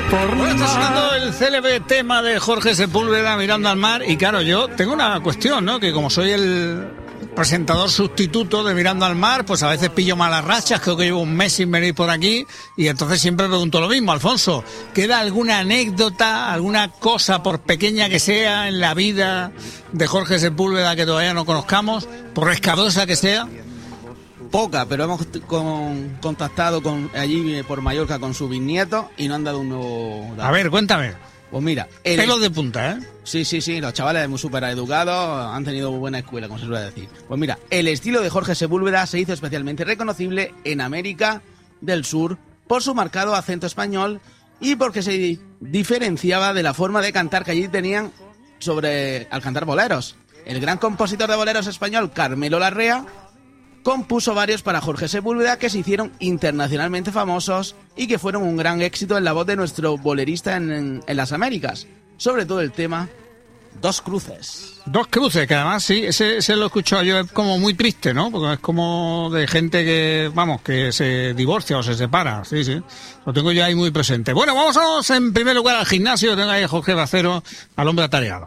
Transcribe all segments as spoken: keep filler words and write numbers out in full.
Bueno, está sonando el célebre tema de Jorge Sepúlveda, Mirando al Mar, y claro, yo tengo una cuestión, ¿no? Que como soy el presentador sustituto de Mirando al Mar, pues a veces pillo malas rachas, creo que llevo un mes sin venir por aquí, y entonces siempre pregunto lo mismo. Alfonso, ¿queda alguna anécdota, alguna cosa, por pequeña que sea, en la vida de Jorge Sepúlveda que todavía no conozcamos, por escabrosa que sea? Poca, pero hemos con, contactado con allí por Mallorca con su bisnieto y no han dado un nuevo dato. A ver, cuéntame. Pues mira, el... pelos de punta, ¿eh? Sí, sí, sí, los chavales muy súper educados, han tenido buena escuela, como se suele decir. Pues mira, el estilo de Jorge Sepúlveda se hizo especialmente reconocible en América del Sur por su marcado acento español y porque se diferenciaba de la forma de cantar que allí tenían sobre al cantar boleros. El gran compositor de boleros español, Carmelo Larrea, compuso varios para Jorge Sepúlveda que se hicieron internacionalmente famosos y que fueron un gran éxito en la voz de nuestro bolerista en, en, en las Américas. Sobre todo el tema Dos Cruces. Dos Cruces, que además sí, ese, ese lo he escuchado yo, es como muy triste, ¿no? Porque es como de gente que, vamos, que se divorcia o se separa, sí, sí. Lo tengo yo ahí muy presente. Bueno, vamos en primer lugar al gimnasio, tengo ahí a Jorge Bacero, al hombre atareado.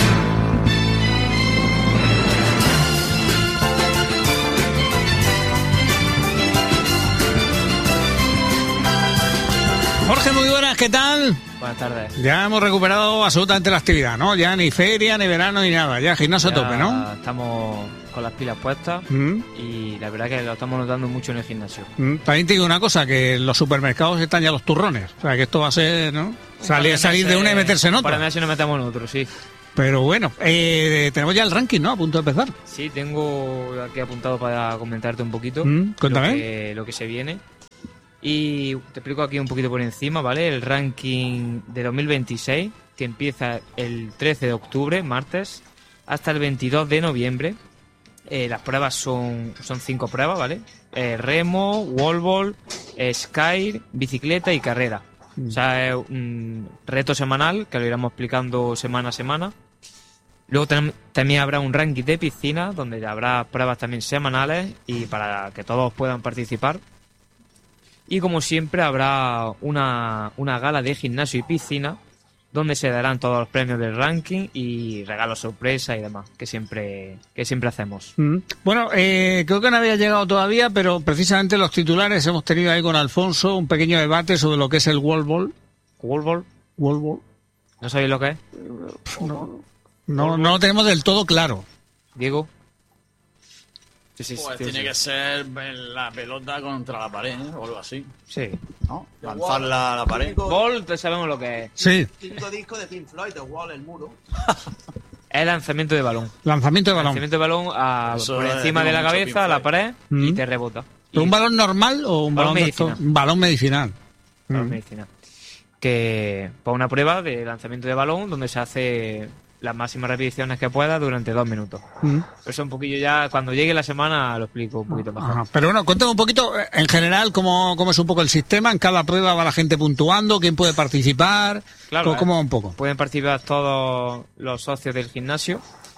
Jorge, muy buenas, ¿qué tal? Buenas tardes. Ya hemos recuperado absolutamente la actividad, ¿no? Ya ni feria, ni verano, ni nada. Ya gimnasio a tope, ¿no? Estamos con las pilas puestas mm. y la verdad que lo estamos notando mucho en el gimnasio. Mm. También te digo una cosa, que en los supermercados están ya los turrones. O sea, que esto va a ser, ¿no? Salir, salir de una y meterse en otra. Para mí así nos metemos en otro, sí. Pero bueno, eh, tenemos ya el ranking, ¿no? A punto de empezar. Sí, tengo aquí apuntado para comentarte un poquito mm. Cuéntame. Lo que, lo que se viene. Y te explico aquí un poquito por encima, ¿vale? El ranking de dos mil veintiséis, que empieza el trece de octubre, martes, hasta el veintidós de noviembre. Eh, las pruebas son, son cinco pruebas, ¿vale? Eh, remo, wallball, eh, sky, bicicleta y carrera. Mm. O sea, es un reto semanal que lo iremos explicando semana a semana. Luego ten, también habrá un ranking de piscina, donde habrá pruebas también semanales y para que todos puedan participar. Y como siempre habrá una, una gala de gimnasio y piscina donde se darán todos los premios del ranking y regalos sorpresa y demás que siempre que siempre hacemos. Mm. Bueno, eh, creo que no había llegado todavía, pero precisamente los titulares hemos tenido ahí con Alfonso un pequeño debate sobre lo que es el wallball. ¿Wallball? Wallball. ¿No sabéis lo que es? No, no, no lo tenemos del todo claro. Diego. Sí, sí, pues sí, tiene sí. que ser la pelota contra la pared, ¿eh? O algo así. Sí. ¿No? Lanzarla a la pared. Ball, sabemos lo que es. Sí. Quinto disco de Pink Floyd, The Wall, el muro. Es lanzamiento de balón. Lanzamiento de balón. Lanzamiento de balón a, por encima de la cabeza, a la pared, mm. y te rebota. ¿Pero y un balón normal o un balón, balón medicinal? Un balón medicinal. Balón mm. medicinal. Que para una prueba de lanzamiento de balón donde se hace las máximas repeticiones que pueda durante dos minutos. Mm. Eso un poquillo ya, cuando llegue la semana lo explico un poquito mejor. Ajá. Pero bueno, cuéntame un poquito, en general, cómo, cómo es un poco el sistema. En cada prueba va la gente puntuando, quién puede participar, claro, ¿cómo va eh, un poco? Pueden participar todos los socios del gimnasio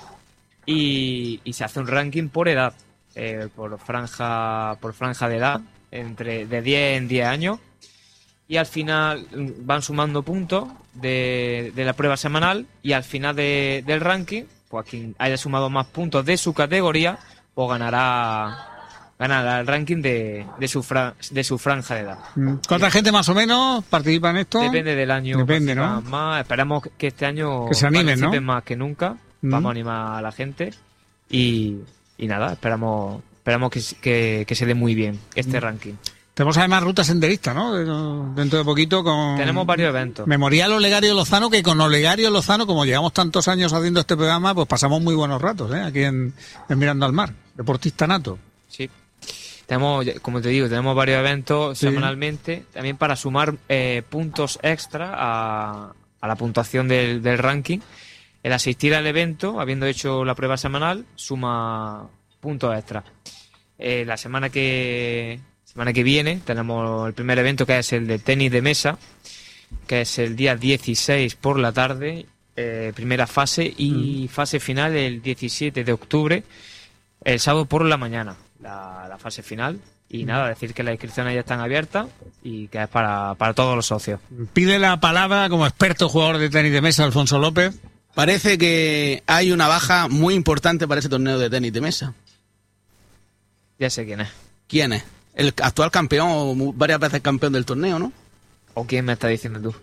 y, y se hace un ranking por edad, eh, por franja por franja de edad, entre de diez en diez años. Y al final van sumando puntos de, de la prueba semanal y al final de, del ranking, pues quien haya sumado más puntos de su categoría, pues ganará ganará el ranking de, de, su, fra, de su franja de edad. ¿Cuánta gente más o menos participa en esto? Depende del año. Depende, ¿no? Más. Esperamos que este año que se animen, participen, ¿no? Más que nunca. Mm. Vamos a animar a la gente y, y nada, esperamos esperamos que, que, que se dé muy bien este mm. ranking. Tenemos además ruta senderista, ¿no? Dentro de poquito con... Tenemos varios eventos. Memorial Olegario Lozano, que con Olegario Lozano, como llevamos tantos años haciendo este programa, pues pasamos muy buenos ratos, ¿eh? Aquí en, en Mirando al Mar. Deportista nato. Sí. Tenemos, como te digo, tenemos varios eventos sí. semanalmente, también para sumar eh, puntos extra a, a la puntuación del, del ranking. El asistir al evento, habiendo hecho la prueba semanal, suma puntos extra. Eh, la semana que... semana que viene tenemos el primer evento, que es el de tenis de mesa, que es el día dieciséis por la tarde, eh, primera fase, y mm. fase final el diecisiete de octubre, el sábado por la mañana, la, la fase final. Y nada, decir que las inscripciones ya están abiertas y que es para, para todos los socios. Pide la palabra como experto jugador de tenis de mesa, Alfonso López. Parece que hay una baja muy importante para ese torneo de tenis de mesa. Ya sé quién es. ¿Quién es? El actual campeón, o varias veces campeón del torneo, ¿no? ¿O quién me está diciendo tú?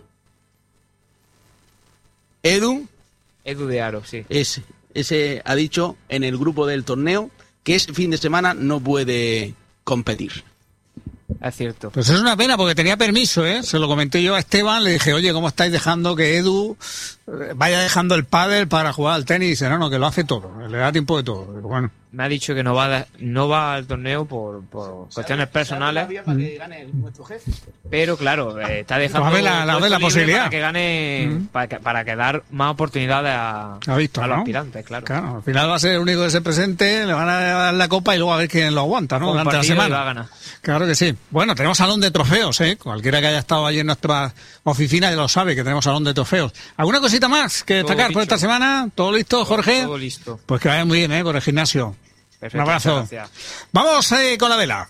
Edu. Edu de Aro, sí. Ese, ese ha dicho en el grupo del torneo que ese fin de semana no puede competir. Es cierto. Pues es una pena porque tenía permiso, ¿eh? Se lo comenté yo a Esteban, le dije, oye, ¿cómo estáis dejando que Edu vaya dejando el pádel para jugar al tenis? Y dice, no, no, que lo hace todo, le da tiempo de todo. Pero bueno. Me ha dicho que no va de, no va al torneo por, por cuestiones personales. Para que gane nuestro jefe. Pero claro, eh, está dejando Pues a ver la, la, puesto la libre posibilidad. para que gane, Mm. para, que, para que dar más oportunidades a, Ha visto, a los ¿no? aspirantes, claro. Claro, al final va a ser el único que se presente, le van a dar la copa y luego a ver quién lo aguanta, ¿no? Un Durante la partido y semana. va a ganar. Claro que sí. Bueno, tenemos salón de trofeos, ¿eh? Cualquiera que haya estado allí en nuestra oficina ya lo sabe, que tenemos salón de trofeos. ¿Alguna cosita más que Todo destacar por dicho. esta semana? ¿Todo listo, Jorge? Todo listo. Pues que vaya muy bien, ¿eh? Por el gimnasio. Perfecto, Un abrazo. muchas gracias. Vamos eh, con la vela.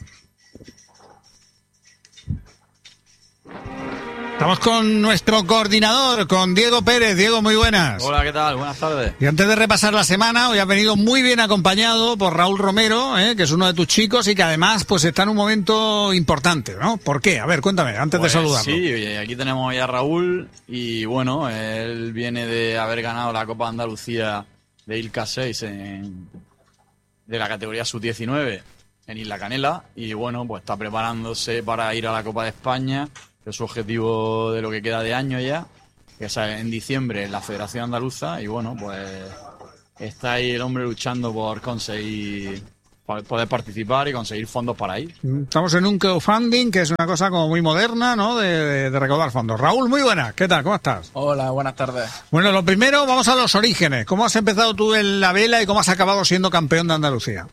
Estamos con nuestro coordinador, con Diego Pérez. Diego, muy buenas. Hola, ¿qué tal? Buenas tardes. Y antes de repasar la semana, hoy ha venido muy bien acompañado por Raúl Romero, ¿eh? Que es uno de tus chicos y que además pues está en un momento importante, ¿no? ¿Por qué? A ver, cuéntame, antes Pues de saludarlo. Sí, oye, aquí tenemos ya a Raúl y bueno, él viene de haber ganado la Copa de Andalucía de Ilca seis en, de la categoría sub diecinueve en Isla Canela y bueno, pues está preparándose para ir a la Copa de España, que es su objetivo de lo que queda de año ya, que es en diciembre en la Federación Andaluza y bueno, pues está ahí el hombre luchando por conseguir por poder participar y conseguir fondos para ir. Estamos en un crowdfunding, que es una cosa como muy moderna, ¿no? De, de, de recaudar fondos. Raúl, muy buenas. ¿Qué tal? ¿Cómo estás? Hola, buenas tardes. Bueno, lo primero, vamos a los orígenes. ¿Cómo has empezado tú en la vela y cómo has acabado siendo campeón de Andalucía?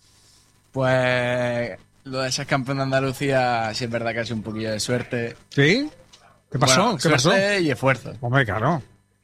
Pues lo de ser campeón de Andalucía sí es verdad que ha sido un poquillo de suerte. ¿Sí? ¿Qué pasó? Bueno, ¿Qué pasó? suerte y esfuerzo. Hombre, claro.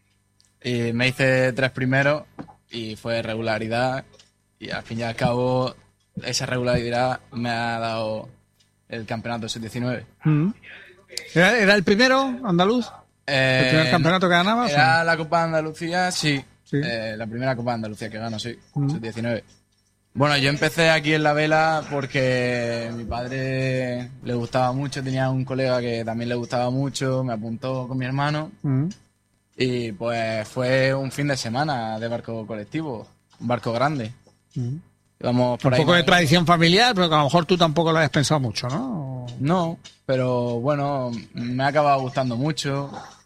Y me hice tres primeros y fue regularidad y al fin y al cabo esa regularidad me ha dado el campeonato sub diecinueve. Mm. ¿Era, ¿Era el primero andaluz? ¿El primer Eh, campeonato que ganabas? Era la Copa de Andalucía, sí. Sí. Eh, la primera Copa de Andalucía que gano, sí. Mm. sub diecinueve. Bueno, yo empecé aquí en la vela porque a mi padre le gustaba mucho, tenía un colega que también le gustaba mucho, me apuntó con mi hermano Mm. y pues fue un fin de semana de barco colectivo, un barco grande. Mm. Íbamos por Un ahí poco de navegando. tradición familiar, pero que a lo mejor tú tampoco lo habías pensado mucho, ¿no? No, pero bueno, me ha acabado gustando mucho.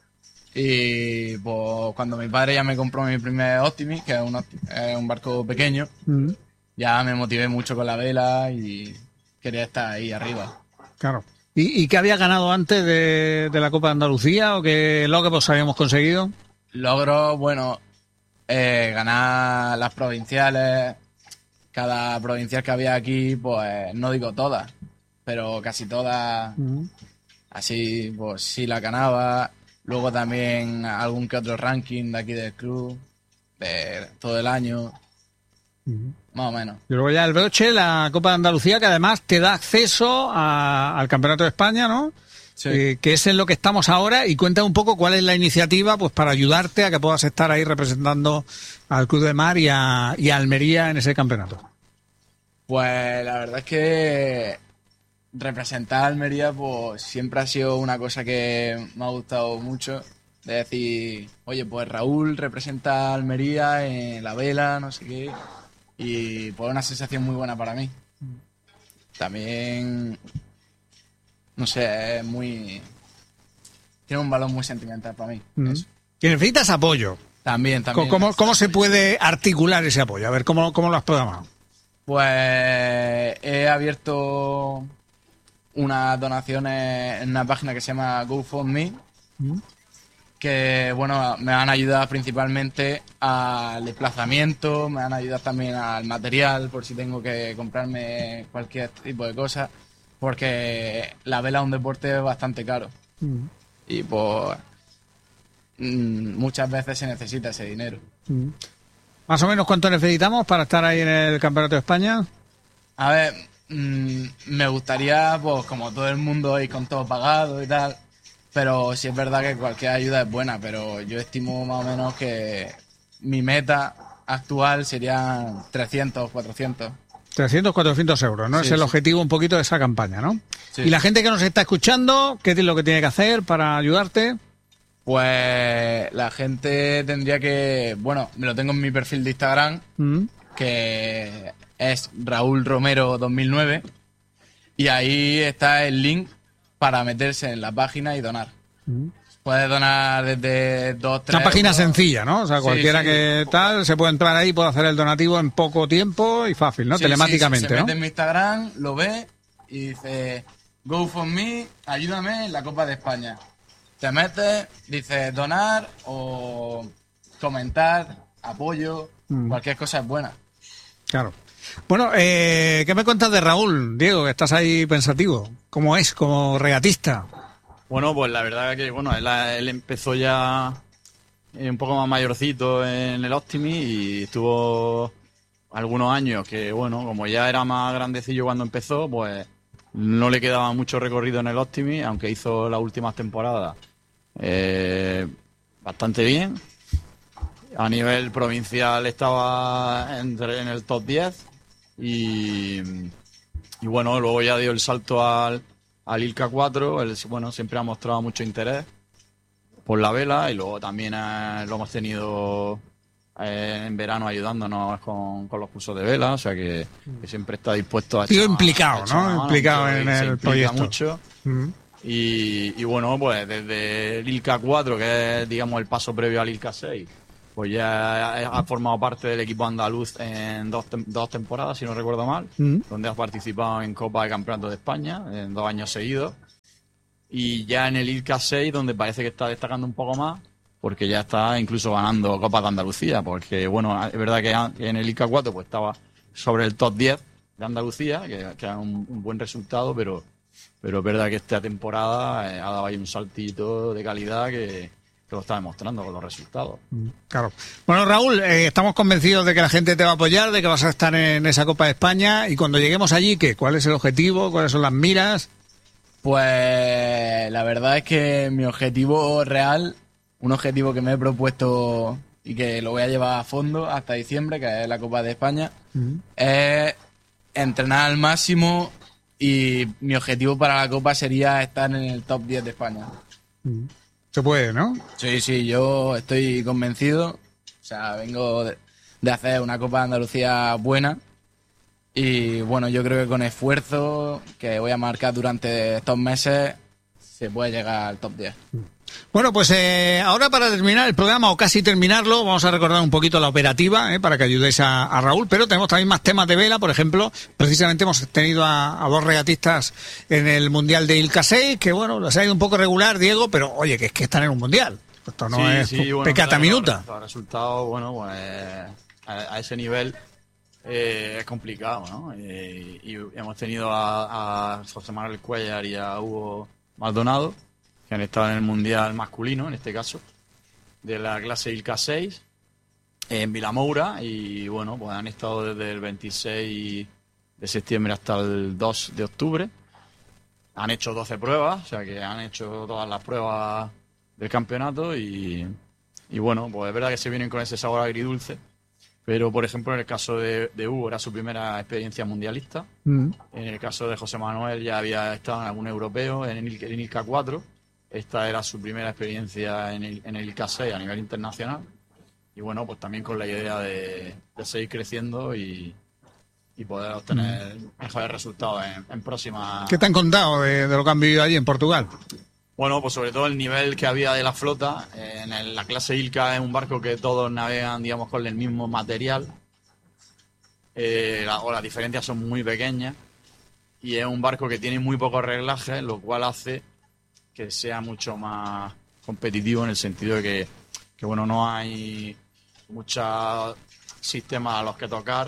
Y pues cuando mi padre ya me compró mi primer Optimist, que es un, Opti- es un barco pequeño, Mm. ya me motivé mucho con la vela y quería estar ahí arriba. Claro. ¿Y, y qué había ganado antes de, de la Copa de Andalucía o qué logros habíamos conseguido? Logro, bueno, eh, ganar las provinciales. Cada provincial que había aquí, pues no digo todas, pero casi todas, Mm. así pues sí la ganaba. Luego también algún que otro ranking de aquí del club, de todo el año, Mm. más o menos. Y luego ya el broche, la Copa de Andalucía, que además te da acceso a- al Campeonato de España, ¿no? Sí. Eh, que es en lo que estamos ahora, y cuenta un poco cuál es la iniciativa pues para ayudarte a que puedas estar ahí representando al Club de Mar y a, y a Almería en ese campeonato. Pues la verdad es que representar a Almería pues siempre ha sido una cosa que me ha gustado mucho. De decir, oye, pues Raúl representa a Almería en la vela, no sé qué. Y pues una sensación muy buena para mí. También, no sé, es muy... Tiene un valor muy sentimental para mí. Mm. Eso. Y necesitas apoyo. También, también. ¿Cómo, cómo se puede articular ese apoyo? A ver, ¿cómo, cómo lo has programado? Pues he abierto unas donaciones en una página que se llama GoFundMe, que bueno, me han ayudado principalmente al desplazamiento, me han ayudado también al material, por si tengo que comprarme cualquier tipo de cosa, porque la vela es un deporte bastante caro Mm. y pues mm, muchas veces se necesita ese dinero. Mm. Más o menos, ¿cuánto necesitamos para estar ahí en el Campeonato de España? A ver, mm, me gustaría, pues como todo el mundo, ir con todo pagado y tal, pero sí es verdad que cualquier ayuda es buena, pero yo estimo más o menos que mi meta actual serían trescientos, cuatrocientos. trescientos, cuatrocientos euros, ¿no? Sí, es el sí. objetivo un poquito de esa campaña, ¿no? Sí. Y la gente que nos está escuchando, ¿qué es lo que tiene que hacer para ayudarte? Pues la gente tendría que, bueno, me lo tengo en mi perfil de Instagram, Mm. que es Raúl Romero dos mil nueve, y ahí está el link para meterse en la página y donar. Mm. Puedes donar desde dos, tres Una página euros. sencilla, ¿no? O sea, Sí, cualquiera sí. que tal, se puede entrar ahí, puede hacer el donativo en poco tiempo y fácil, ¿no? Sí, Telemáticamente, sí, se ¿no? mete en mi Instagram, lo ve y dice GoFundMe, ayúdame en la Copa de España. Te metes, dices donar o comentar, apoyo, Mm. cualquier cosa es buena. Claro. Bueno, eh, ¿qué me cuentas de Raúl, Diego, que estás ahí pensativo? ¿Cómo es como regatista? Bueno, pues la verdad que bueno, él, él empezó ya eh, un poco más mayorcito en el Optimi y estuvo algunos años que, bueno, como ya era más grandecillo cuando empezó, pues no le quedaba mucho recorrido en el Optimi, aunque hizo las últimas temporadas eh, bastante bien. A nivel provincial estaba entre, en el top diez y, y bueno, luego ya dio el salto al, al Ilka cuatro. Él, bueno, siempre ha mostrado mucho interés por la vela y luego también eh, lo hemos tenido eh, en verano ayudándonos con, con los cursos de vela, o sea que, que siempre está dispuesto a Tío echar- implicado, a echar ¿no? una mano, Implicado un tío en que se el implica proyecto. mucho. Mm. Y, y bueno, pues desde el Ilka cuatro, que es, digamos, el paso previo al Ilka seis, pues ya ha formado parte del equipo andaluz en dos, tem- dos temporadas, si no recuerdo mal, Mm. donde ha participado en Copa de Campeonatos de España en dos años seguidos. Y ya en el Ilka seis, donde parece que está destacando un poco más, porque ya está incluso ganando Copas de Andalucía, porque bueno, es verdad que a- que en el Ilka cuatro pues estaba sobre el top diez de Andalucía, que, que es un, un buen resultado, pero, pero es verdad que esta temporada eh, ha dado ahí un saltito de calidad que, que lo está demostrando con los resultados. Claro. Bueno, Raúl, eh, estamos convencidos de que la gente te va a apoyar, de que vas a estar en esa Copa de España. Y cuando lleguemos allí, ¿qué? ¿Cuál es el objetivo? ¿Cuáles son las miras? Pues la verdad es que mi objetivo real, un objetivo que me he propuesto y que lo voy a llevar a fondo hasta diciembre, que es la Copa de España, es entrenar al máximo y mi objetivo para la Copa sería estar en el top diez de España. Se puede, ¿no? Sí, sí, yo estoy convencido. O sea, vengo de, de hacer una Copa de Andalucía buena. Y bueno, yo creo que con esfuerzo que voy a marcar durante estos meses se puede llegar al top diez. Bueno, pues eh, ahora para terminar el programa, o casi terminarlo, vamos a recordar un poquito la operativa, eh, para que ayudéis a, a Raúl, pero tenemos también más temas de vela. Por ejemplo, precisamente hemos tenido a, a dos regatistas en el Mundial de Ilka seis, que bueno, les ha ido un poco regular, Diego, pero oye, que es que están en un Mundial. Esto no es bueno, pecata los- minuta. Los resultados, bueno, pues a, a ese nivel eh, es complicado, ¿no? Eh, y hemos tenido a, a José Manuel Cuellar y a Hugo Maldonado, que han estado en el Mundial masculino, en este caso, de la clase Ilka seis, en Vilamoura, y bueno, pues han estado desde el veintiséis de septiembre hasta el dos de octubre. Han hecho doce pruebas, o sea que han hecho todas las pruebas del campeonato y, y bueno, pues es verdad que se vienen con ese sabor agridulce, pero por ejemplo en el caso de, de Hugo era su primera experiencia mundialista. Mm. En el caso de José Manuel ya había estado en algún europeo, en el, en Ilka cuatro. Esta era su primera experiencia en el, en el Ilka seis a nivel internacional. Y bueno, pues también con la idea de, de seguir creciendo y, y poder obtener mejores resultados en, en próximas... ¿Qué te han contado de, de lo que han vivido allí en Portugal? Bueno, pues sobre todo el nivel que había de la flota. Eh, en el- la clase Ilka es un barco que todos navegan, digamos, con el mismo material. Eh, la- o las diferencias son muy pequeñas. Y es un barco que tiene muy pocos reglajes, lo cual hace que sea mucho más competitivo en el sentido de que, que bueno, no hay muchos sistemas a los que tocar.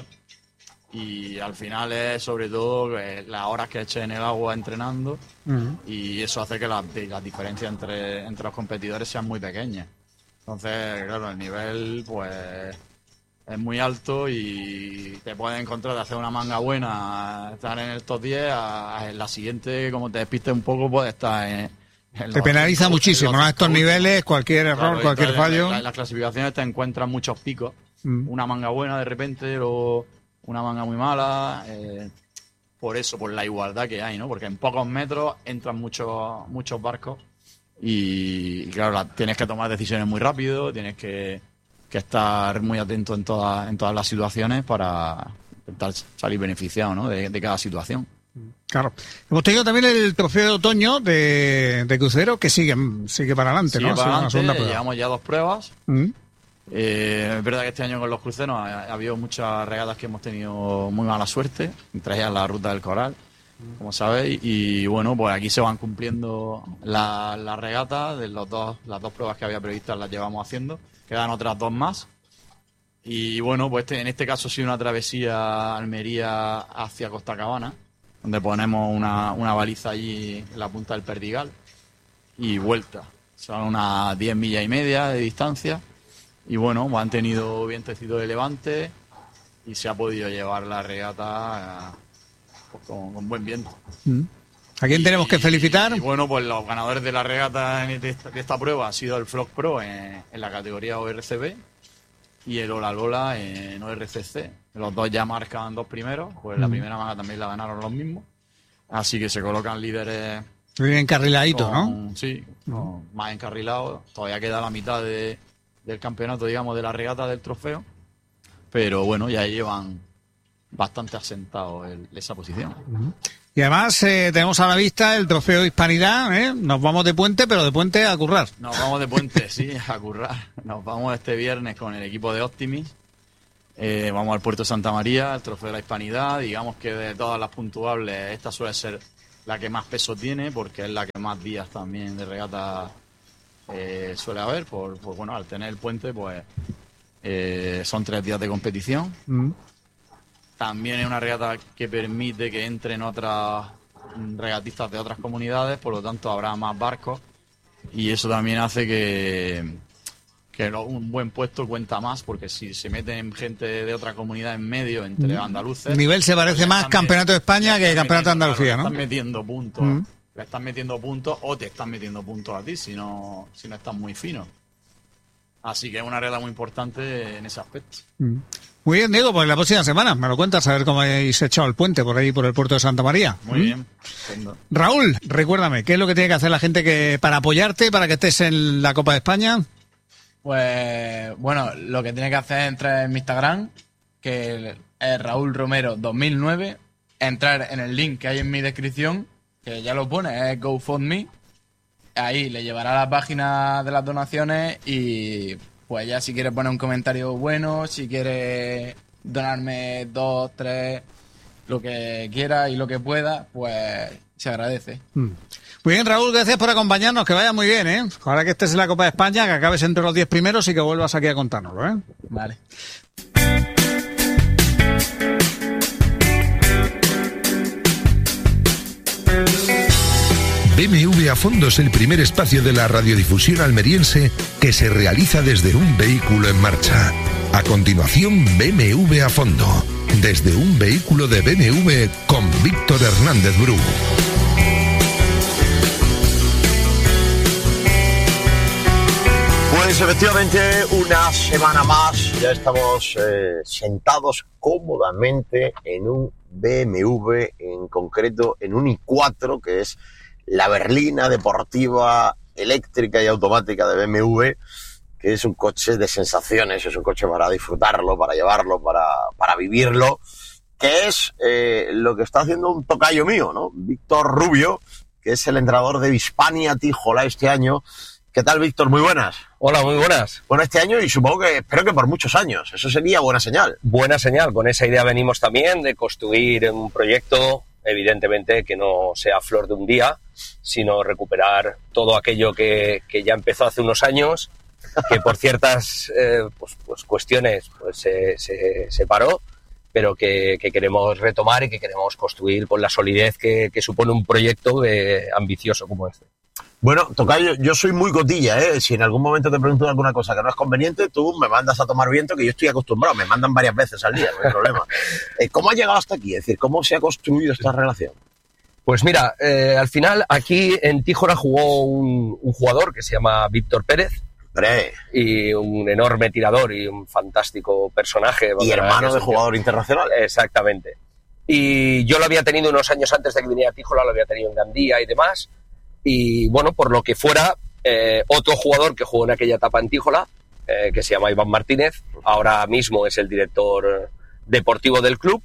Y al final es sobre todo eh, las horas que eches en el agua entrenando. Mm. Y eso hace que las las diferencias entre, entre los competidores sean muy pequeñas. Entonces, claro, el nivel, pues, es muy alto y te puedes encontrar de hacer una manga buena, estar en el top diez, a, a en la siguiente, como te despistes un poco, puedes estar en... en Te los, penaliza en muchísimo, los ¿no? A estos últimos. niveles, cualquier error, Claro, cualquier entonces, fallo. En, la- en las clasificaciones te encuentras muchos picos. Mm. Una manga buena de repente, o una manga muy mala. eh, por eso, por la igualdad que hay, ¿no? Porque en pocos metros entran muchos muchos barcos y, y claro, la- tienes que tomar decisiones muy rápido, tienes que, que estar muy atento en todas en todas las situaciones para intentar salir beneficiado, ¿no? de, de cada situación. Claro. Hemos tenido también el trofeo de otoño de, de crucero que sigue, sigue para adelante, Sigue ¿no? para Sigue una adelante, segunda prueba. llevamos ya dos pruebas. Mm. Eh, es verdad que este año con los cruceros ha, ha habido muchas regatas que hemos tenido muy mala suerte, entre ellas la Ruta del Coral, como sabéis, y bueno, pues aquí se van cumpliendo las la regatas, de los dos, las dos pruebas que había previstas las llevamos haciendo, quedan otras dos más. Y bueno, pues este, en este caso ha sido una travesía Almería hacia Costa Cabana, donde ponemos una, una baliza allí en la punta del Perdigal y vuelta. Son unas diez millas y media de distancia. Y bueno, han tenido vientecito de levante y se ha podido llevar la regata eh, pues, con, con buen viento. Mm. ¿A quién tenemos que felicitar? Y, y bueno, pues los ganadores de la regata en- de esta, de esta prueba ha sido el Flock Pro en, en la categoría O R C B y el Ola Lola en O R C C. Los dos ya marcan dos primeros, pues la Mm. primera manga también la ganaron los mismos. Así que se colocan líderes. Bien encarriladito, ¿no? con- Sí, con más encarrilados. Todavía queda la mitad de, del campeonato, digamos, de la regata del trofeo. Pero bueno, ya llevan bastante asentados el- esa posición. Y además eh, tenemos a la vista el trofeo Hispanidad, ¿eh? Nos vamos de puente, pero de puente a currar. Nos vamos de puente, sí, a currar. Nos vamos este viernes con el equipo de Optimis. Eh, vamos al puerto de Santa María, el trofeo de la Hispanidad. Digamos que de todas las puntuables, esta suele ser la que más peso tiene, porque es la que más días también de regata eh, suele haber. Por, por, bueno, al tener el puente, pues eh, son tres días de competición. Mm. También es una regata que permite que entren otras regatistas de otras comunidades, por lo tanto habrá más barcos y eso también hace que, que lo- un buen puesto cuenta más, porque si se meten gente de otra comunidad en medio entre andaluces... El nivel se parece pues más están Campeonato de España le que están Campeonato de metiendo, Andalucía, claro, ¿no? Le están metiendo puntos, Mm. le están metiendo puntos o te están metiendo puntos a ti si no, si no estás muy fino. Así que es una regata muy importante en ese aspecto. Mm. Muy bien, Diego, pues la próxima semana me lo cuentas a ver cómo habéis echado el puente por ahí, por el puerto de Santa María. Muy ¿Mm? bien. Estupendo. Raúl, recuérdame, ¿qué es lo que tiene que hacer la gente que para apoyarte, para que estés en la Copa de España? Pues bueno, lo que tiene que hacer es entrar en mi Instagram, que es Raúl Romero dos mil nueve, entrar en el link que hay en mi descripción, que ya lo pone, es GoFundMe. Ahí le llevará a la página de las donaciones y pues ya si quieres poner un comentario bueno, si quieres donarme dos, tres, lo que quiera y lo que pueda, pues se agradece. Mm. Muy bien, Raúl, gracias por acompañarnos, que vaya muy bien, ¿eh? Ahora que estés en la Copa de España, que acabes entre los diez primeros y que vuelvas aquí a contárnoslo, ¿eh? Vale. B M W a fondo es el primer espacio de la radiodifusión almeriense que se realiza desde un vehículo en marcha. A continuación, B M W a fondo, desde un vehículo de B M W con Víctor Hernández Bru. Pues efectivamente, una semana más, ya estamos eh, sentados cómodamente en un B M W, en concreto en un i cuatro, que es la berlina deportiva eléctrica y automática de B M W, que es un coche de sensaciones, es un coche para disfrutarlo, para llevarlo, para, para vivirlo, que es eh, lo que está haciendo un tocayo mío, ¿no? Víctor Rubio, que es el entrenador de Hispania Tijola este año. ¿Qué tal, Víctor? Muy buenas. Hola, muy buenas. Bueno, este año y supongo que, espero que por muchos años. Eso sería buena señal. Buena señal. Con esa idea venimos también de construir un proyecto, evidentemente, que no sea flor de un día, sino recuperar todo aquello que, que ya empezó hace unos años, que por ciertas eh, pues, pues cuestiones pues, se, se, se paró, pero que, que queremos retomar y que queremos construir con la solidez que, que supone un proyecto eh, ambicioso como este. Bueno, Tocayo, yo soy muy cotilla, ¿eh? Si en algún momento te pregunto alguna cosa que no es conveniente, tú me mandas a tomar viento, que yo estoy acostumbrado, me mandan varias veces al día, no hay problema. Eh, ¿Cómo ha llegado hasta aquí? Es decir, ¿cómo se ha construido esta relación? Pues mira, eh, al final aquí en Tíjora jugó un, un jugador que se llama Víctor Pérez, Hombre. y un enorme tirador y un fantástico personaje. Y hermano de jugador internacional. Exactamente. Y yo lo había tenido unos años antes de que viniera a Tíjola, lo había tenido en Gandía y demás. Y bueno, por lo que fuera, eh, otro jugador que jugó en aquella etapa en Tíjola, eh, que se llama Iván Martínez, ahora mismo es el director deportivo del club,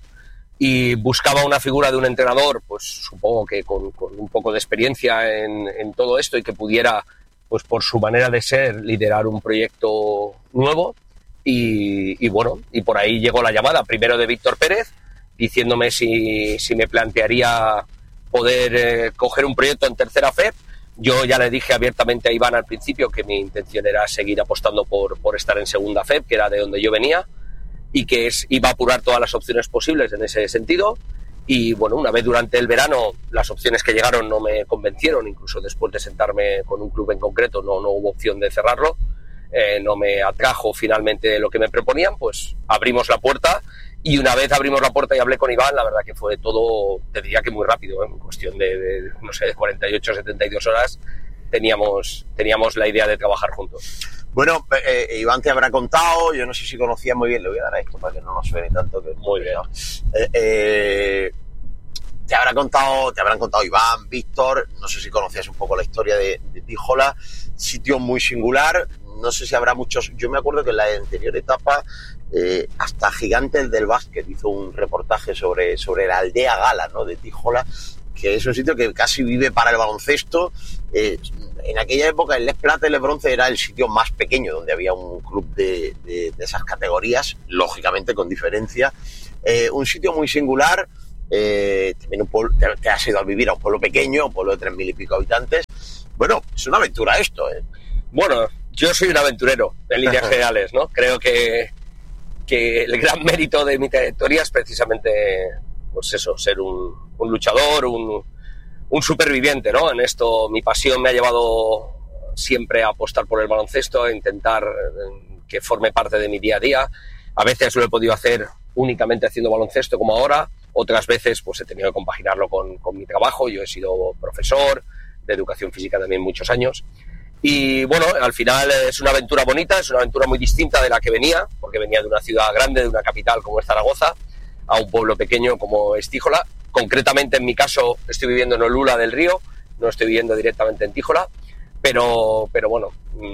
y buscaba una figura de un entrenador, pues supongo que con, con un poco de experiencia en, en todo esto y que pudiera, pues por su manera de ser, liderar un proyecto nuevo. Y, y bueno, y por ahí llegó la llamada, primero de Víctor Pérez, diciéndome si, si me plantearía poder eh, coger un proyecto en tercera F E P. Yo ya le dije abiertamente a Iván al principio que mi intención era seguir apostando por, por estar en segunda F E P, que era de donde yo venía, y que es, iba a apurar todas las opciones posibles en ese sentido. Y bueno, una vez durante el verano las opciones que llegaron no me convencieron, incluso después de sentarme con un club en concreto no, no hubo opción de cerrarlo, eh, no me atrajo finalmente lo que me proponían, pues abrimos la puerta. Y una vez abrimos la puerta y hablé con Iván, la verdad que fue todo, te diría que muy rápido, ¿eh? En cuestión de, de, no sé, de cuarenta y ocho, setenta y dos horas teníamos, teníamos la idea de trabajar juntos. Bueno, eh, Iván te habrá contado, yo no sé si conocía muy bien, le voy a dar a esto para que no nos suene tanto. Que muy bien. Eh, eh, te habrá contado, te habrán contado Iván, Víctor, no sé si conocías un poco la historia de, de Tíjola, sitio muy singular, no sé si habrá muchos, yo me acuerdo que en la anterior etapa eh, hasta Gigantes del Básquet hizo un reportaje sobre, sobre la aldea gala, ¿no?, de Tíjola, que es un sitio que casi vive para el baloncesto. Eh, en aquella época el Les Plata y Les Bronce era el sitio más pequeño donde había un club de, de, de esas categorías, lógicamente con diferencia. Eh, un sitio muy singular, eh, también un pueblo, te, te has ido a vivir a un pueblo pequeño, un pueblo de tres mil y pico habitantes. Bueno, es una aventura esto, ¿eh? Bueno, yo soy un aventurero en líneas generales, ¿no? Creo que, que el gran mérito de mi trayectoria es precisamente, pues eso, ser un, un luchador, un, un superviviente, ¿no? En esto mi pasión me ha llevado siempre a apostar por el baloncesto, a intentar que forme parte de mi día a día. A veces lo he podido hacer únicamente haciendo baloncesto como ahora, otras veces pues he tenido que compaginarlo con, con mi trabajo. Yo he sido profesor de educación física también muchos años. Y bueno, al final es una aventura bonita, es una aventura muy distinta de la que venía, porque venía de una ciudad grande, de una capital como es Zaragoza, a un pueblo pequeño como es Tíjola. Concretamente, en mi caso, estoy viviendo en Olula del Río, no estoy viviendo directamente en Tíjola, pero, pero bueno,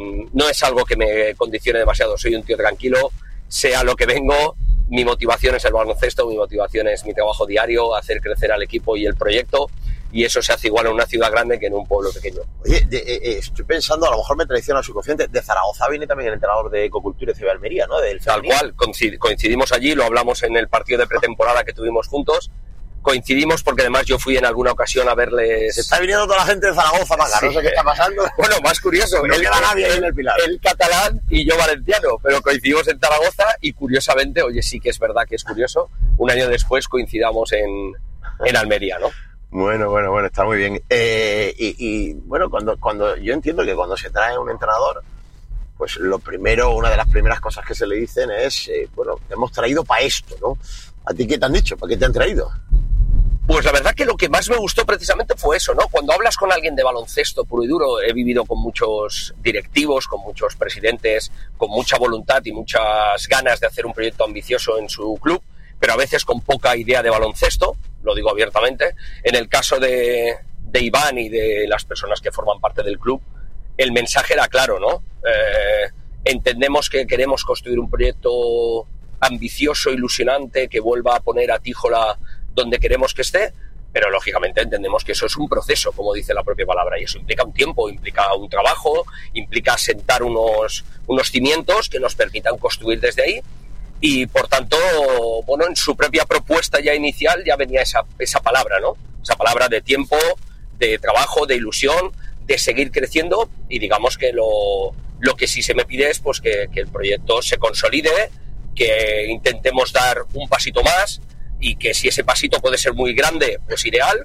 no es algo que me condicione demasiado. Soy un tío tranquilo, sé a lo que vengo, mi motivación es el baloncesto, mi motivación es mi trabajo diario, hacer crecer al equipo y el proyecto, y eso se hace igual en una ciudad grande que en un pueblo pequeño. Oye, de, eh, estoy pensando, a lo mejor me traiciona el subconsciente, de Zaragoza viene también el entrenador de Ecocultura y C B Almería, ¿no? Del Tal cual, coincidimos allí, lo hablamos en el partido de pretemporada que tuvimos juntos, coincidimos porque además yo fui en alguna ocasión a verles... Se está viniendo toda la gente de Zaragoza para acá, sí. No sé qué está pasando. Bueno, más curioso, no el, queda nadie ahí el, en el Pilar. El catalán y yo valenciano, pero coincidimos en Zaragoza y curiosamente, oye, sí que es verdad que es curioso, un año después coincidamos en, en Almería, ¿no? Bueno, bueno, bueno, está muy bien. Eh, y, y bueno, cuando, cuando yo entiendo que cuando se trae un entrenador, pues lo primero, una de las primeras cosas que se le dicen es, eh, bueno, te hemos traído para esto, ¿no? ¿A ti qué te han dicho? ¿Para qué te han traído? Pues la verdad que lo que más me gustó precisamente fue eso, ¿no? Cuando hablas con alguien de baloncesto puro y duro, he vivido con muchos directivos, con muchos presidentes, con mucha voluntad y muchas ganas de hacer un proyecto ambicioso en su club, pero a veces con poca idea de baloncesto, lo digo abiertamente. En el caso de, de Iván y de las personas que forman parte del club, el mensaje era claro, ¿no? Eh, entendemos que queremos construir un proyecto ambicioso, ilusionante, que vuelva a poner a Tíjola donde queremos que esté, pero lógicamente entendemos que eso es un proceso, como dice la propia palabra, y eso implica un tiempo, implica un trabajo, implica sentar unos, unos cimientos que nos permitan construir desde ahí. Y por tanto, bueno, en su propia propuesta ya inicial ya venía esa, esa palabra, ¿no? Esa palabra de tiempo, de trabajo, de ilusión, de seguir creciendo, y digamos que lo, lo que sí se me pide es pues que, que el proyecto se consolide, que intentemos dar un pasito más, y que si ese pasito puede ser muy grande, pues ideal,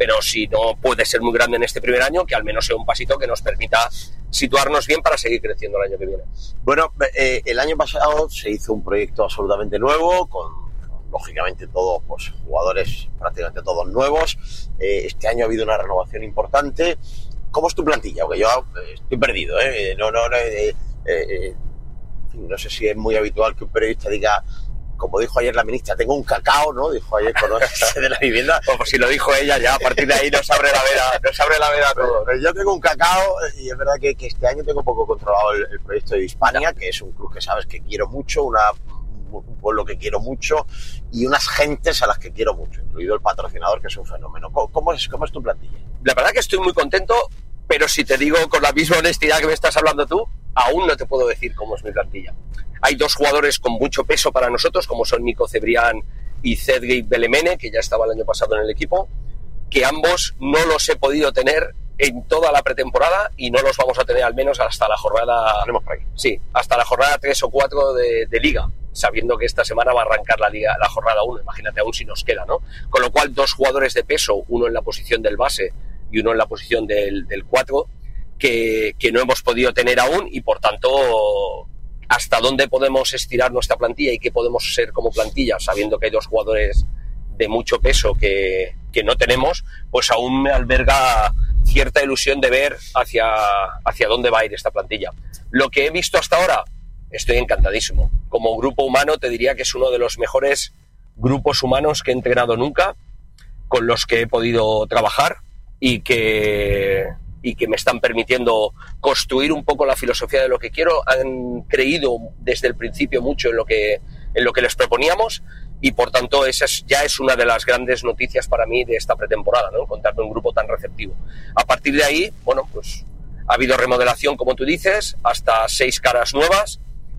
pero si no puede ser muy grande en este primer año, que al menos sea un pasito que nos permita situarnos bien para seguir creciendo el año que viene. Bueno, eh, el año pasado se hizo un proyecto absolutamente nuevo, con, con lógicamente todos pues, jugadores prácticamente todos nuevos. Eh, este año ha habido una renovación importante. ¿Cómo es tu plantilla? Porque yo eh, estoy perdido, ¿eh? No, no, no, eh, eh, eh, en fin, no sé si es muy habitual que un periodista diga, como dijo ayer la ministra, tengo un cacao, ¿no? Dijo ayer con de la vivienda. Pues si lo dijo ella, ya a partir de ahí nos abre la veda, nos abre la veda todo. Pero yo tengo un cacao y es verdad que, que este año tengo un poco controlado el, el proyecto de Hispania, que es un club que sabes que quiero mucho, una, un pueblo que quiero mucho y unas gentes a las que quiero mucho, incluido el patrocinador, que es un fenómeno. ¿Cómo, cómo, es, cómo es tu plantilla? La verdad que estoy muy contento, pero si te digo con la misma honestidad que me estás hablando tú, aún no te puedo decir cómo es mi plantilla. Hay dos jugadores con mucho peso para nosotros, como son Nico Cebrián y Sergei Belemene, que ya estaba el año pasado en el equipo, que ambos no los he podido tener en toda la pretemporada y no los vamos a tener al menos hasta la jornada... Sí, hasta la jornada tres o cuatro de, de Liga, sabiendo que esta semana va a arrancar la Liga, la jornada uno, imagínate aún si nos queda, ¿no? Con lo cual, dos jugadores de peso, uno en la posición del base y uno en la posición del, del cuatro, que, que no hemos podido tener aún y, por tanto... hasta dónde podemos estirar nuestra plantilla y qué podemos ser como plantilla, sabiendo que hay dos jugadores de mucho peso que, que no tenemos, pues aún me alberga cierta ilusión de ver hacia, hacia dónde va a ir esta plantilla. Lo que he visto hasta ahora, estoy encantadísimo. Como grupo humano te diría que es uno de los mejores grupos humanos que he entrenado nunca, con los que he podido trabajar y que... y que me están permitiendo construir un poco la filosofía de lo que quiero. Han creído desde el principio mucho en lo que, en lo que les proponíamos y, por tanto, esa es, ya es una de las grandes noticias para mí de esta pretemporada, ¿no? Contar con un grupo tan receptivo. A partir de ahí, bueno, pues ha habido remodelación, como tú dices, hasta seis caras nuevas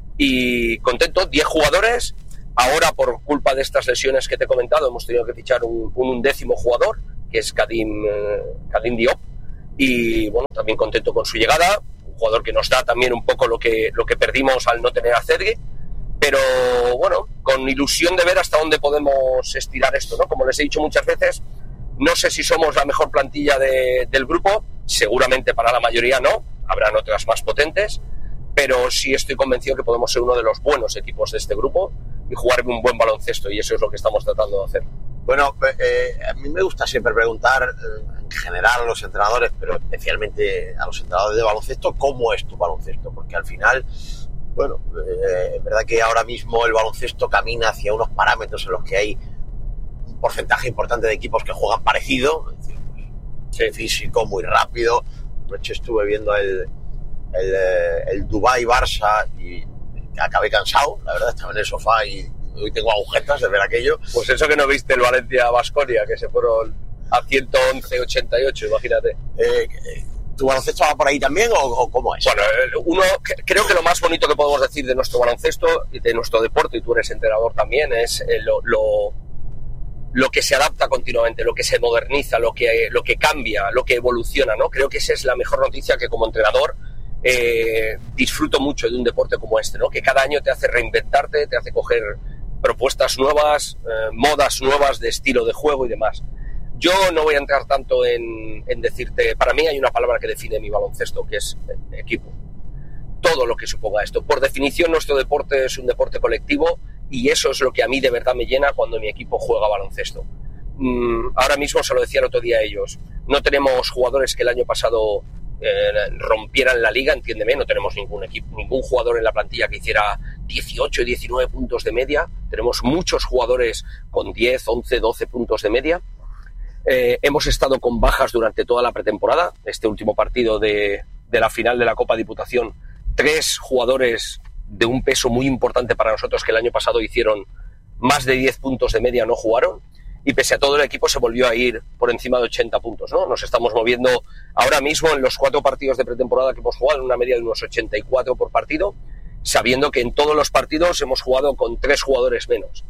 y contento, diez jugadores. Ahora, por culpa de estas lesiones que te he comentado, hemos tenido que fichar un, un undécimo jugador, que es Kadim, eh, Kadim Diop. Y bueno, también contento con su llegada, un jugador que nos da también un poco lo que, lo que perdimos al no tener a Sergei, pero bueno, con ilusión de ver hasta dónde podemos estirar esto, ¿no? Como les he dicho muchas veces, no sé si somos la mejor plantilla de, del grupo, seguramente para la mayoría no, habrán otras más potentes, pero sí estoy convencido que podemos ser uno de los buenos equipos de este grupo y jugar un buen baloncesto, y eso es lo que estamos tratando de hacer. Bueno, eh, a mí me gusta siempre preguntar, eh, en general a los entrenadores, pero especialmente a los entrenadores de baloncesto, ¿cómo es tu baloncesto? Porque al final, bueno, eh, es verdad que ahora mismo el baloncesto camina hacia unos parámetros en los que hay un porcentaje importante de equipos que juegan parecido, es decir, pues, sí, físico, muy rápido. Anoche estuve viendo el, el, el Dubái-Barça y acabé cansado, la verdad, estaba en el sofá y hoy tengo agujetas de ver aquello. Pues eso que no viste el Valencia-Baskonia, que se fueron a ciento once ochenta y ocho, imagínate. Eh, ¿Tu baloncesto va por ahí también o, o cómo es? Bueno, uno, creo que lo más bonito que podemos decir de nuestro baloncesto y de nuestro deporte, y tú eres entrenador también, es lo, lo, lo que se adapta continuamente, lo que se moderniza, lo que, lo que cambia, lo que evoluciona, ¿no? Creo que esa es la mejor noticia, que como entrenador eh, disfruto mucho de un deporte como este, ¿no? Que cada año te hace reinventarte, te hace coger propuestas nuevas, eh, modas nuevas de estilo de juego y demás. Yo no voy a entrar tanto en, en decirte, para mí hay una palabra que define mi baloncesto, que es equipo. Todo lo que suponga esto. Por definición, nuestro deporte es un deporte colectivo y eso es lo que a mí de verdad me llena cuando mi equipo juega baloncesto. Mm, ahora mismo se lo decía el otro día a ellos, no tenemos jugadores que el año pasado Eh, rompieran la liga, entiéndeme, no tenemos ningún equipo, ningún jugador en la plantilla que hiciera dieciocho, diecinueve puntos de media, tenemos muchos jugadores con diez, once, doce puntos de media. Eh, hemos estado con bajas durante toda la pretemporada, este último partido de, de la final de la Copa Diputación, tres jugadores de un peso muy importante para nosotros que el año pasado hicieron más de diez puntos de media no jugaron. Y pese a todo el equipo se volvió a ir por encima de ochenta puntos, ¿no? Nos estamos moviendo ahora mismo en los cuatro partidos de pretemporada que hemos jugado en una media de unos ochenta y cuatro por partido, sabiendo que en todos los partidos hemos jugado con tres jugadores menos.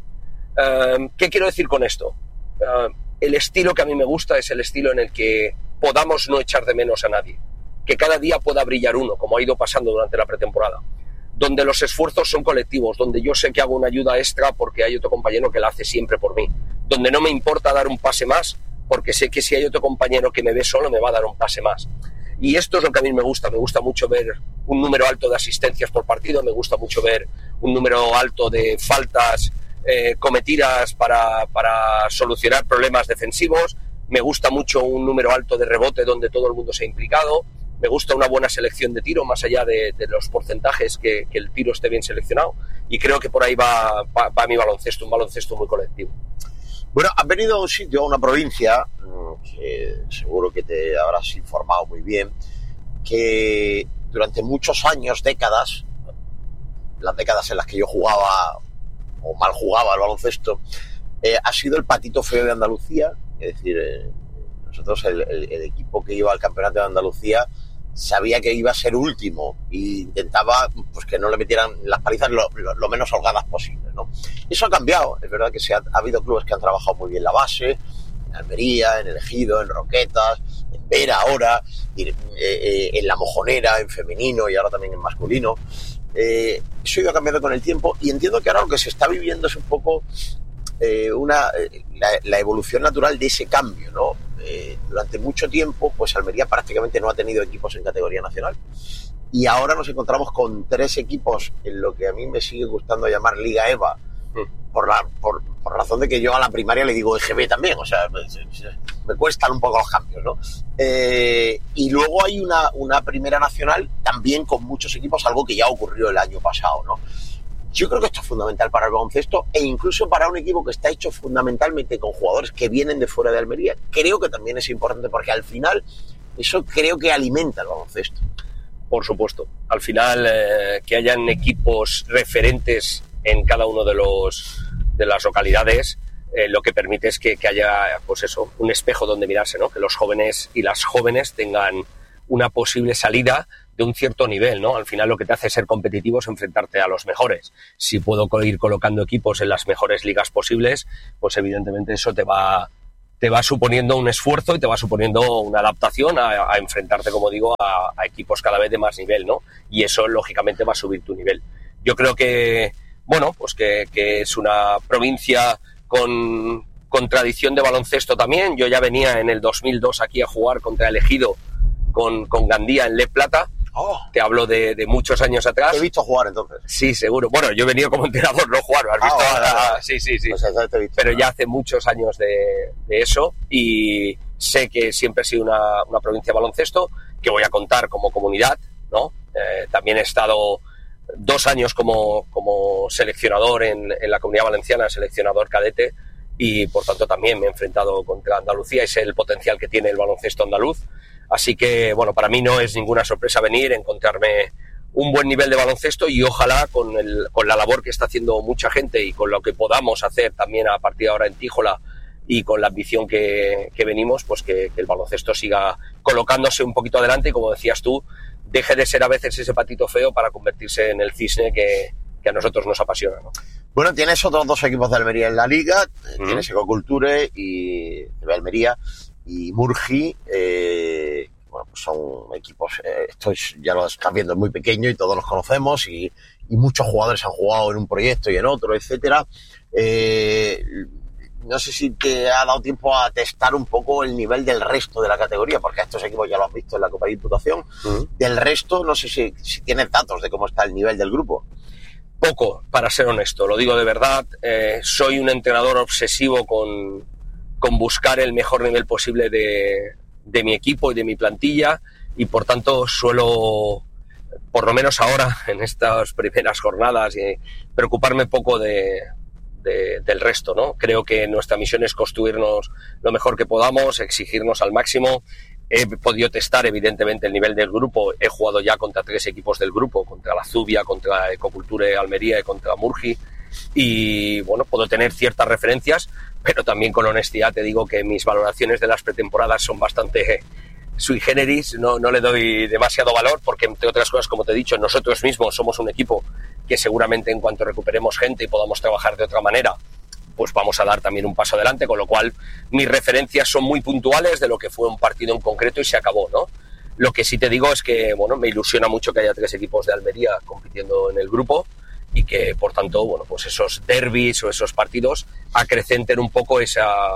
Uh, ¿Qué quiero decir con esto? Uh, el estilo que a mí me gusta es el estilo en el que podamos no echar de menos a nadie, que cada día pueda brillar uno, como ha ido pasando durante la pretemporada, donde los esfuerzos son colectivos, donde yo sé que hago una ayuda extra porque hay otro compañero que la hace siempre por mí, donde no me importa dar un pase más porque sé que si hay otro compañero que me ve solo me va a dar un pase más. Y esto es lo que a mí me gusta, me gusta mucho ver un número alto de asistencias por partido, me gusta mucho ver un número alto de faltas eh, cometidas para, para solucionar problemas defensivos, me gusta mucho un número alto de rebote donde todo el mundo se ha implicado, me gusta una buena selección de tiro, más allá de, de los porcentajes, que, que el tiro esté bien seleccionado, y creo que por ahí va, va, va mi baloncesto, un baloncesto muy colectivo. Bueno, has venido a un sitio, a una provincia, que seguro que te habrás informado muy bien, que durante muchos años, décadas, las décadas en las que yo jugaba o mal jugaba al baloncesto, eh, ha sido el patito feo de Andalucía. Es decir, eh, nosotros el, el, el equipo que iba al campeonato de Andalucía sabía que iba a ser último e intentaba pues que no le metieran las palizas lo, lo, lo menos holgadas posible, ¿no? Eso ha cambiado. Es verdad que se ha, ha habido clubes que han trabajado muy bien la base, en Almería, en El Ejido, en Roquetas, en Vera ahora, y, eh, eh, en La Mojonera, en femenino y ahora también en masculino. Eh, eso ha ido cambiando con el tiempo y entiendo que ahora lo que se está viviendo es un poco eh, una, eh, la, la evolución natural de ese cambio, ¿no? Eh, durante mucho tiempo, pues Almería prácticamente no ha tenido equipos en categoría nacional. Y ahora nos encontramos con tres equipos en lo que a mí me sigue gustando llamar Liga EVA, por la por, por razón de que yo a la primaria le digo E G B también, o sea, me, me cuestan un poco los cambios, ¿no? Eh, y luego hay una, una primera nacional también con muchos equipos, algo que ya ocurrió el año pasado, ¿no? Yo creo que esto es fundamental para el baloncesto e incluso para un equipo que está hecho fundamentalmente con jugadores que vienen de fuera de Almería. Creo que también es importante porque al final eso creo que alimenta el baloncesto. Por supuesto. Al final, eh, que hayan equipos referentes en cada uno de los de las localidades, eh, lo que permite es que, que haya, pues eso, un espejo donde mirarse, ¿no? Que los jóvenes y las jóvenes tengan una posible salida de un cierto nivel, ¿no? Al final lo que te hace ser competitivo es enfrentarte a los mejores. Si puedo ir colocando equipos en las mejores ligas posibles, pues evidentemente eso te va, te va suponiendo un esfuerzo y te va suponiendo una adaptación a, a enfrentarte, como digo, a, a equipos cada vez de más nivel, ¿no? Y eso lógicamente va a subir tu nivel. Yo creo que, bueno, pues que, que es una provincia con, con tradición de baloncesto también. Yo ya venía en el dos mil dos aquí a jugar contra El Ejido con, con Gandía en Le Plata. Oh. Te hablo de, de muchos años atrás. Te he visto jugar entonces. Sí, seguro. Bueno, yo he venido como entrenador, no jugar. ¿Has visto? Ah, vale, vale. Sí, sí, sí. O sea, te he visto, pero ¿no? Ya hace muchos años de, de eso y sé que siempre ha sido una, una provincia de baloncesto que voy a contar como comunidad, ¿no? Eh, también he estado dos años como, como seleccionador en, en la Comunidad Valenciana, seleccionador cadete, y por tanto también me he enfrentado contra Andalucía y sé el potencial que tiene el baloncesto andaluz. Así que, bueno, para mí no es ninguna sorpresa venir, encontrarme un buen nivel de baloncesto y ojalá con, el, con la labor que está haciendo mucha gente y con lo que podamos hacer también a partir de ahora en Tíjola y con la ambición que, que venimos, pues que, que el baloncesto siga colocándose un poquito adelante y, como decías tú, deje de ser a veces ese patito feo para convertirse en el cisne que, que a nosotros nos apasiona, ¿no? Bueno, tienes otros dos equipos de Almería en la liga, mm. tienes Ecoculture y de Almería y Murgi, eh, bueno, pues son equipos, eh, esto es, ya lo estás viendo, es muy pequeño y todos los conocemos y, y muchos jugadores han jugado en un proyecto y en otro, etcétera. Eh, no sé si te ha dado tiempo a testar un poco el nivel del resto de la categoría, porque a estos equipos ya lo has visto en la Copa de Diputación. Uh-huh. Del resto, no sé si, si tienes datos de cómo está el nivel del grupo. Poco, para ser honesto, lo digo de verdad. Eh, soy un entrenador obsesivo con, con buscar el mejor nivel posible de, de mi equipo y de mi plantilla, y por tanto suelo, por lo menos ahora, en estas primeras jornadas, eh, preocuparme poco de... De, del resto, ¿no? Creo que nuestra misión es construirnos lo mejor que podamos, exigirnos al máximo. He podido testar, evidentemente, el nivel del grupo. He jugado ya contra tres equipos del grupo, contra la Zubia, contra Ecoculture Almería y contra Murgi. Y, bueno, puedo tener ciertas referencias, pero también con honestidad te digo que mis valoraciones de las pretemporadas son bastante sui generis. No, no le doy demasiado valor porque, entre otras cosas, como te he dicho, nosotros mismos somos un equipo que seguramente en cuanto recuperemos gente y podamos trabajar de otra manera, pues vamos a dar también un paso adelante, con lo cual mis referencias son muy puntuales de lo que fue un partido en concreto y se acabó, ¿no? Lo que sí te digo es que, bueno, me ilusiona mucho que haya tres equipos de Almería compitiendo en el grupo y que, por tanto, bueno, pues esos derbis o esos partidos acrecenten un poco esa,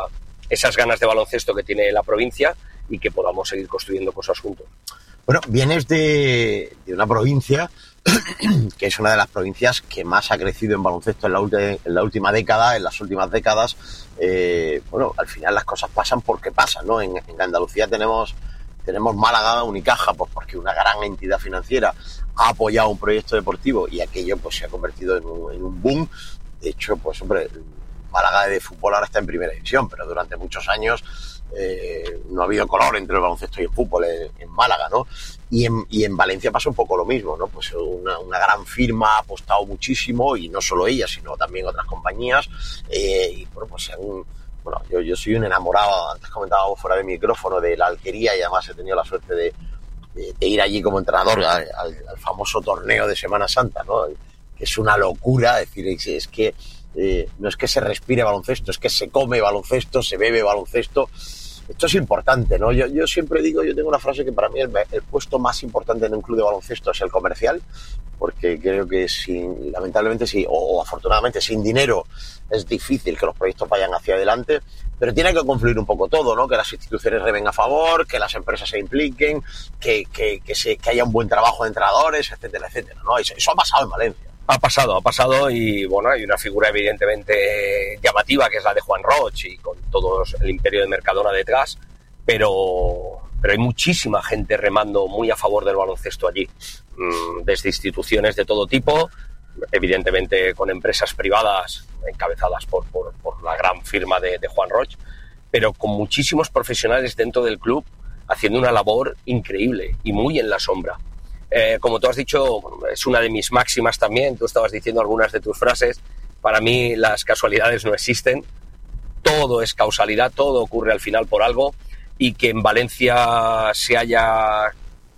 esas ganas de baloncesto que tiene la provincia y que podamos seguir construyendo cosas juntos. Bueno, vienes de, de una provincia que es una de las provincias que más ha crecido en baloncesto en la, ulti- en la última década, en las últimas décadas. Eh, bueno, al final las cosas pasan porque pasan, ¿no? En, en Andalucía tenemos, tenemos Málaga, Unicaja, pues porque una gran entidad financiera ha apoyado un proyecto deportivo y aquello pues se ha convertido en un, en un boom. De hecho, pues hombre, Málaga de fútbol ahora está en primera división, pero durante muchos años eh, no ha habido color entre el baloncesto y el fútbol en, en Málaga, ¿no? Y en, y en Valencia pasa un poco lo mismo, ¿no? Pues una, una gran firma ha apostado muchísimo, y no solo ella, sino también otras compañías, eh, y bueno, pues han, bueno, yo, yo soy un enamorado, antes comentábamos fuera de micrófono, de la Alquería, y además he tenido la suerte de, de, de ir allí como entrenador al, al, al famoso torneo de Semana Santa, ¿no? Que es una locura, es decir, es, es que eh, no es que se respire baloncesto, es que se come baloncesto, se bebe baloncesto. Esto es importante, ¿no? Yo, yo siempre digo, yo tengo una frase que para mí el, el puesto más importante en un club de baloncesto es el comercial, porque creo que sin, lamentablemente sí, o, o afortunadamente sin dinero es difícil que los proyectos vayan hacia adelante, pero tiene que confluir un poco todo, ¿no? Que las instituciones remen a favor, que las empresas se impliquen, que, que, que, se, que haya un buen trabajo de entrenadores, etcétera, etcétera, ¿no? Eso, eso ha pasado en Valencia. Ha pasado, ha pasado y bueno, hay una figura evidentemente llamativa que es la de Juan Roig y con todo el imperio de Mercadona detrás, pero, pero hay muchísima gente remando muy a favor del baloncesto allí, desde instituciones de todo tipo, evidentemente con empresas privadas encabezadas por, por, por la gran firma de, de Juan Roig, pero con muchísimos profesionales dentro del club haciendo una labor increíble y muy en la sombra. Eh, como tú has dicho, es una de mis máximas también, tú estabas diciendo algunas de tus frases, para mí las casualidades no existen, todo es causalidad, todo ocurre al final por algo, y que en Valencia se haya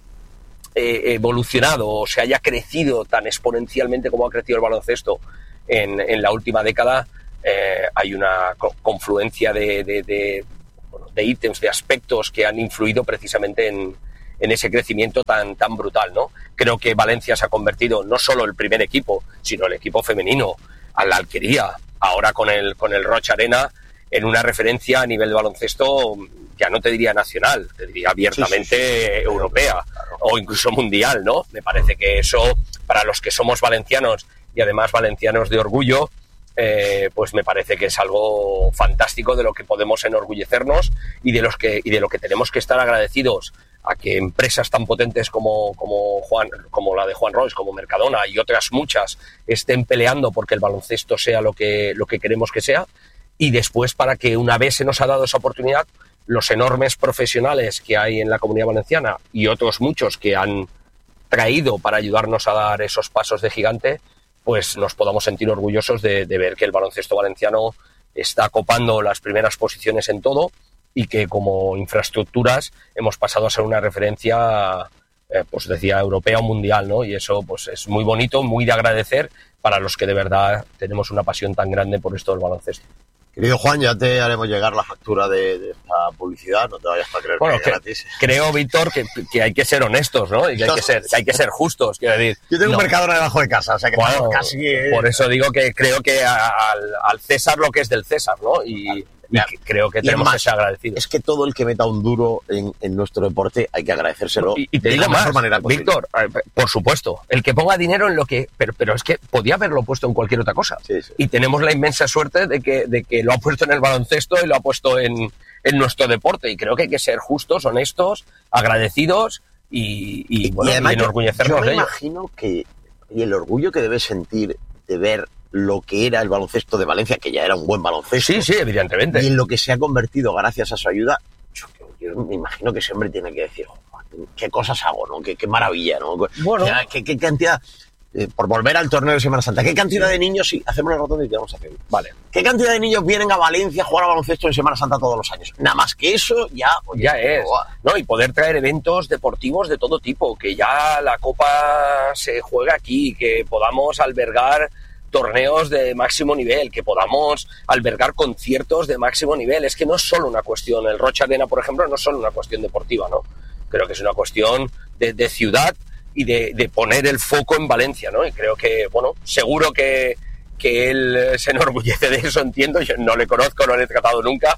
eh, evolucionado o se haya crecido tan exponencialmente como ha crecido el baloncesto en, en la última década, eh, hay una co- confluencia de, de, de, bueno, de ítems, de aspectos que han influido precisamente en en ese crecimiento tan, tan brutal, ¿no? Creo que Valencia se ha convertido no solo el primer equipo, sino el equipo femenino, a la Alquería, ahora con el, con el Roig Arena, en una referencia a nivel de baloncesto, ya no te diría nacional, te diría abiertamente sí, sí, sí, europea, claro, o incluso mundial, ¿no? Me parece que eso, para los que somos valencianos, y además valencianos de orgullo, Eh, pues me parece que es algo fantástico de lo que podemos enorgullecernos y de los que y de lo que tenemos que estar agradecidos a que empresas tan potentes como como Juan como la de Juan Roig, como Mercadona y otras muchas estén peleando porque el baloncesto sea lo que lo que queremos que sea, y después para que una vez se nos ha dado esa oportunidad, los enormes profesionales que hay en la Comunidad Valenciana y otros muchos que han traído para ayudarnos a dar esos pasos de gigante, pues nos podamos sentir orgullosos de, de ver que el baloncesto valenciano está copando las primeras posiciones en todo y que como infraestructuras hemos pasado a ser una referencia, eh, pues decía, europea o mundial, ¿no? Y eso pues es muy bonito, muy de agradecer para los que de verdad tenemos una pasión tan grande por esto del baloncesto. Querido Juan, ya te haremos llegar la factura de, de esta publicidad, no te vayas a creer bueno, que es gratis. Creo, Víctor, que, que hay que ser honestos, ¿no? Y que hay que ser, que hay que ser justos, quiero decir. Yo tengo no. un Mercadona debajo de casa, o sea que bueno, estamos casi... Eh... Por eso digo que creo que a, al, al César lo que es del César, ¿no? Y, y que creo que tenemos más, que ser agradecidos. Es que todo el que meta un duro en, en nuestro deporte hay que agradecérselo. Y, y te digo más, Víctor, por supuesto, el que ponga dinero en lo que... Pero, pero es que podía haberlo puesto en cualquier otra cosa. Sí, sí. Y tenemos la inmensa suerte de que, de que lo ha puesto en el baloncesto y lo ha puesto en, en nuestro deporte. Y creo que hay que ser justos, honestos, agradecidos y, y, y, bueno, y, además, y enorgullecernos yo, yo me de ello. imagino que y el orgullo que debes sentir de ver lo que era el baloncesto de Valencia, que ya era un buen baloncesto. Sí, sí, evidentemente. Y en lo que se ha convertido gracias a su ayuda, yo, yo me imagino que ese hombre tiene que decir, qué cosas hago, ¿no? Qué, qué maravilla, ¿no? Bueno. Qué, qué cantidad... Eh, por volver al torneo de Semana Santa, ¿qué cantidad de niños, sí, hacemos la rotonda y te vamos a hacer, vale, qué cantidad de niños vienen a Valencia a jugar a baloncesto en Semana Santa todos los años? Nada más que eso, ya, oye, ya es, ¿no? Y poder traer eventos deportivos de todo tipo, que ya la Copa se juega aquí, que podamos albergar torneos de máximo nivel, que podamos albergar conciertos de máximo nivel. Es que no es solo una cuestión, el Roig Arena, por ejemplo, no es solo una cuestión deportiva, ¿no? Creo que es una cuestión de, de ciudad y de, de poner el foco en Valencia, ¿no? Y creo que, bueno, seguro que, que él se enorgullece de eso, entiendo, yo no le conozco, no le he tratado nunca,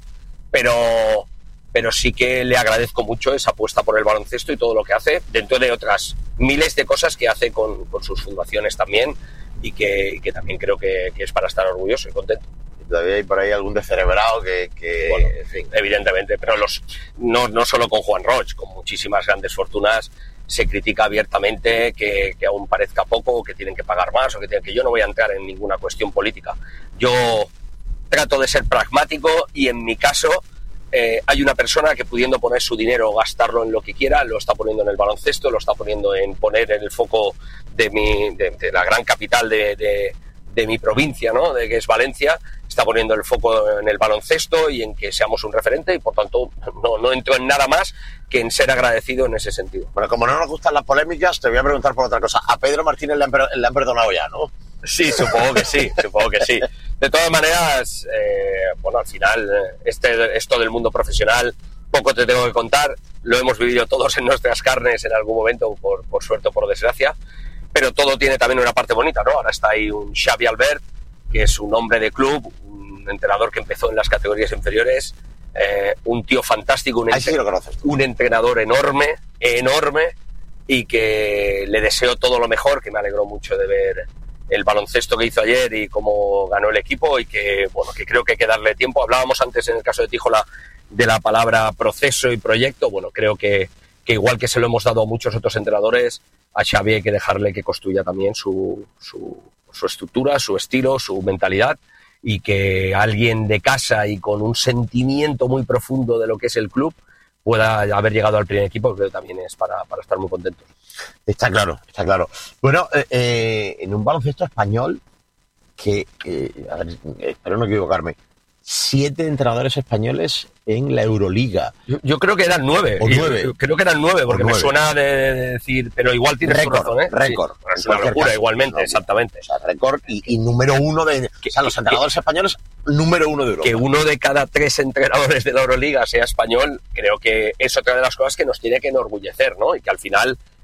pero, pero sí que le agradezco mucho esa apuesta por el baloncesto y todo lo que hace, dentro de otras miles de cosas que hace con, con sus fundaciones también, y que, y que también creo que, que es para estar orgulloso y contento. Todavía hay por ahí algún descerebrado que... que Bueno, en fin. evidentemente, pero los no, no solo con Juan Roig, con muchísimas grandes fortunas se critica abiertamente que, que aún parezca poco, o que tienen que pagar más, o que tienen que... Yo no voy a entrar en ninguna cuestión política. Yo trato de ser pragmático, y en mi caso eh, hay una persona que, pudiendo poner su dinero o gastarlo en lo que quiera, lo está poniendo en el baloncesto, lo está poniendo en poner en el foco de, mi, de, de la gran capital de, de, de mi provincia, ¿no? De que es Valencia. Está poniendo el foco en el baloncesto y en que seamos un referente, y por tanto no, no entro en nada más que en ser agradecido en ese sentido. Bueno, como no nos gustan las polémicas, te voy a preguntar por otra cosa. A Pedro Martínez le han, per- le han perdonado ya, ¿no? Sí, supongo que sí, supongo que sí. De todas maneras, eh, bueno, al final, este, esto del mundo profesional, poco te tengo que contar, lo hemos vivido todos en nuestras carnes en algún momento, por, por suerte o por desgracia, pero todo tiene también una parte bonita, ¿no? Ahora está ahí un Xavi Albert, que es un hombre de club, un entrenador que empezó en las categorías inferiores, eh, un tío fantástico, un, Ahí sí que lo conoces tú. un entrenador enorme, enorme, y que le deseo todo lo mejor, que me alegró mucho de ver el baloncesto que hizo ayer y cómo ganó el equipo, y que, bueno, que creo que hay que darle tiempo. Hablábamos antes, en el caso de Tíjola, de la palabra proceso y proyecto. Bueno, creo que, que igual que se lo hemos dado a muchos otros entrenadores, a Xavi hay que dejarle que construya también su, su, su estructura, su estilo, su mentalidad, y que alguien de casa y con un sentimiento muy profundo de lo que es el club pueda haber llegado al primer equipo, creo que también es para, para estar muy contentos. Está claro, está claro. Bueno, eh, eh, en un baloncesto español que, eh, a ver, espero no equivocarme, siete entrenadores españoles en la Euroliga. Yo, yo creo que eran nueve. O Y- nueve. Creo que eran nueve, porque O me nueve. suena de, de decir, pero igual tienes tu Récord, razón, ¿eh? récord. Sí, es En una cualquier locura, caso. igualmente, No, exactamente. O sea, récord y, y número uno de... O sea, los que- entrenadores españoles, número uno de Europa. Que uno de cada tres entrenadores de la Euroliga sea español, creo que es otra de las cosas que nos tiene que enorgullecer, ¿no? Y que al final